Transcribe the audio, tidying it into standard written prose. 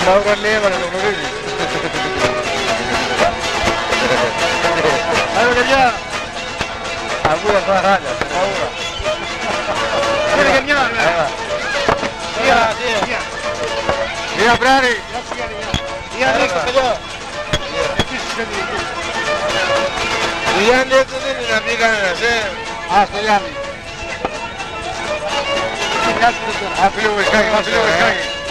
Μαύρα λέει έβαλε, το γνωρίζει. Άρα παιδιά. Ακούγα στα ράλια, στη Μαύρα. Άρα και μια. Μία μπράρι. Μία νύχτα παιδιά. Επίσης και νύχτα. Ο Γιάννη έτσι δεν είναι να πει κανένας, Ας το Γιάννη. Αφιλό Βεσκάκη, αφιλό Βεσκάκη.